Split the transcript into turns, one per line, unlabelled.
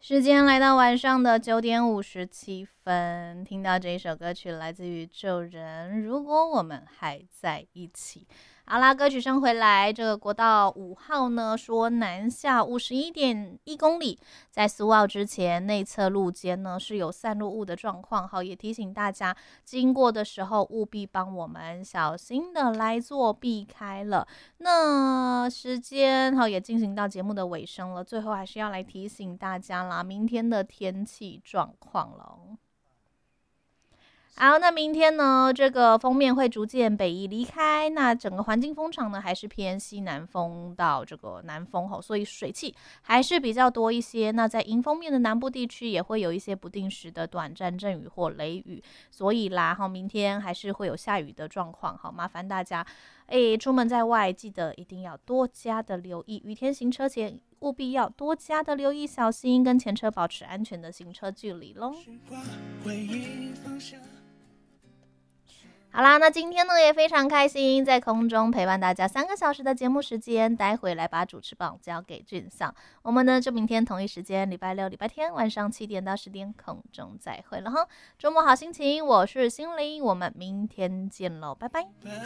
时间来到晚上的9:57，听到这一首歌曲来自宇宙人，如果我们还在一起。好啦，歌曲声回来，这个国道5号呢说南下51.1公里，在苏澳之前内侧路肩呢是有散落物的状况，好，也提醒大家经过的时候务必帮我们小心的来做避开了。那时间好也进行到节目的尾声了，最后还是要来提醒大家啦，明天的天气状况了。好，那明天呢，这个锋面会逐渐北移离开，那整个环境风场呢还是偏西南风到这个南风吼，所以水汽还是比较多一些。那在迎风面的南部地区也会有一些不定时的短暂阵雨或雷雨，所以啦，明天还是会有下雨的状况，好，麻烦大家，出门在外记得一定要多加的留意，雨天行车前务必要多加的留意，小心跟前车保持安全的行车距离咯。好啦，那今天呢也非常开心，在空中陪伴大家3个小时的节目时间，待会来把主持棒交给俊桑，我们呢就明天同一时间，礼拜六、礼拜天晚上7点到10点空中再会了哈。周末好心情，我是心灵，我们明天见喽，拜拜。